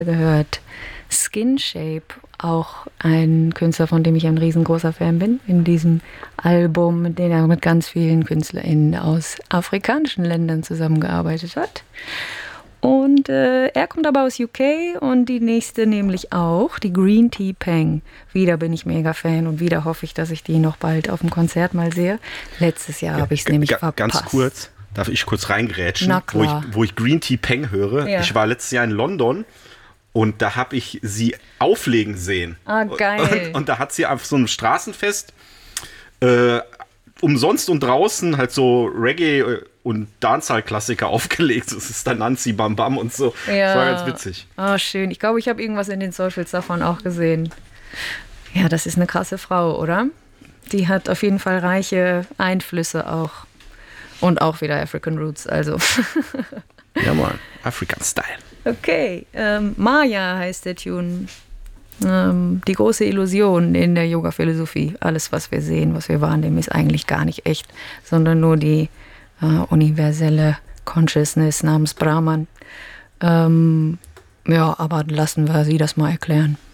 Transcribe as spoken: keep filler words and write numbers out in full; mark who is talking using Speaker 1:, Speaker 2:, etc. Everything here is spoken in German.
Speaker 1: gehört Skin Shape, auch ein Künstler, von dem ich ein riesengroßer Fan bin, in diesem Album, mit dem er mit ganz vielen KünstlerInnen aus afrikanischen Ländern zusammengearbeitet hat. Und äh, er kommt aber aus U K und die nächste nämlich auch, die Green Tea Peng. Wieder bin ich mega Fan und wieder hoffe ich, dass ich die noch bald auf dem Konzert mal sehe. Letztes Jahr habe ich es nämlich
Speaker 2: Ga-
Speaker 1: verpasst.
Speaker 2: Ganz kurz, darf ich kurz reingrätschen,
Speaker 1: Na
Speaker 2: wo ich,
Speaker 1: klar.
Speaker 2: wo ich Green Tea Peng höre.
Speaker 1: Ja.
Speaker 2: Ich war letztes Jahr in London und da habe ich sie auflegen sehen.
Speaker 1: Ah, geil.
Speaker 2: Und, und da hat sie auf so einem Straßenfest äh, umsonst und draußen halt so Reggae und Dancehall-Klassiker aufgelegt. Das ist dann Nancy Bam Bam und so.
Speaker 1: Ja.
Speaker 2: Das war ganz witzig.
Speaker 1: Ah, schön. Ich glaube, ich habe irgendwas in den Socials davon auch gesehen. Ja, das ist eine krasse Frau, oder? Die hat auf jeden Fall reiche Einflüsse auch. Und auch wieder African Roots, also.
Speaker 2: Ja, Mann. African Style.
Speaker 1: Okay, ähm, Maya heißt der Tune. Ähm, die große Illusion in der Yoga-Philosophie. Alles, was wir sehen, was wir wahrnehmen, ist eigentlich gar nicht echt, sondern nur die äh, universelle Consciousness namens Brahman. Ähm, ja, aber lassen wir sie das mal erklären.